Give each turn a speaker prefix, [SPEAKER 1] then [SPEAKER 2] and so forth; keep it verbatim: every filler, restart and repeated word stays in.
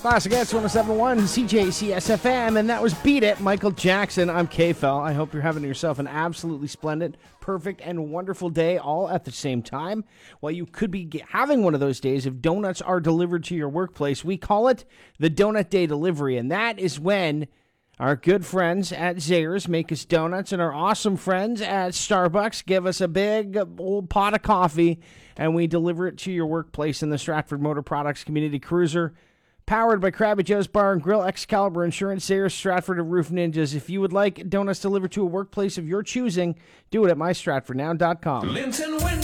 [SPEAKER 1] Classic Hits one oh seven point one C J C S F M, and that was Beat It, Michael Jackson. I'm K-Fel. I hope you're having yourself an absolutely splendid, perfect, and wonderful day all at the same time. Well, you could be having one of those days if donuts are delivered to your workplace. We call it the Donut Day Delivery, and that is when our good friends at Zayre's make us donuts, and our awesome friends at Starbucks give us a big old pot of coffee, and we deliver it to your workplace in the Stratford Motor Products Community Cruiser. Powered by Krabby Joe's Bar and Grill, Excalibur Insurance, Zayre's, Stratford, and Roof Ninjas. If you would like donuts delivered to a workplace of your choosing, do it at my stratford now dot com.
[SPEAKER 2] Linton Wendy.